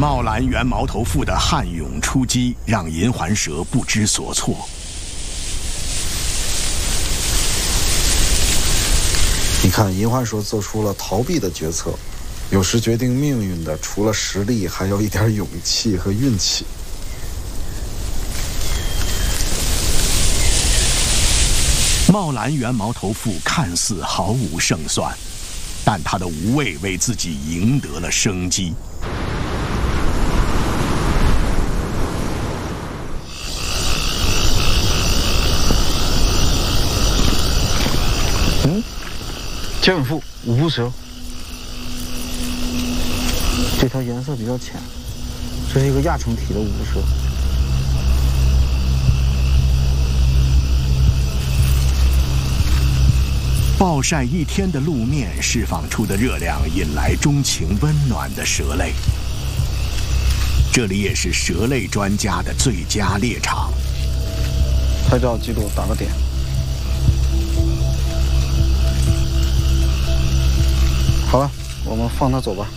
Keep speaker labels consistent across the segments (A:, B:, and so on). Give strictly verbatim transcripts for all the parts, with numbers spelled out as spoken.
A: 茂兰原毛头妇的悍勇出击，让银环蛇不知所措。
B: 你看，银环蛇做出了逃避的决策，有时决定命运的，除了实力，还有一点勇气和运气。
A: 茂兰原毛头妇看似毫无胜算，但她的无畏为自己赢得了生机。
C: 嗯，剑腹五步蛇，这条颜色比较浅，这是一个亚成体的五步蛇。
A: 暴晒一天的路面释放出的热量，引来钟情温暖的蛇类。这里也是蛇类专家的最佳猎场。
C: 拍照记录打个点。好了，我们放它走吧。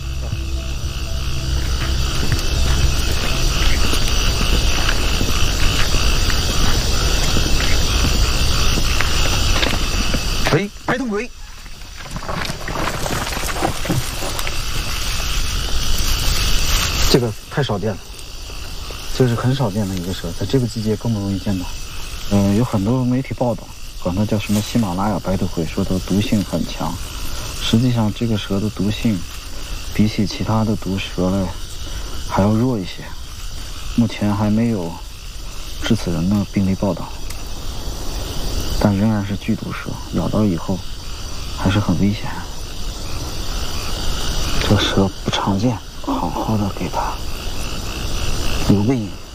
C: 喂，白头鬼！这个太少见了，这是很少见的一个蛇，在这个季节更不容易见到。嗯、呃，有很多媒体报道，管它叫什么喜马拉雅白头鬼，说它毒性很强。实际上，这个蛇的毒性比起其他的毒蛇类还要弱一些。目前还没有致死人的病例报道。但仍然是剧毒蛇，咬到以后还是很危险。这个蛇不常见，好好的给它留个影。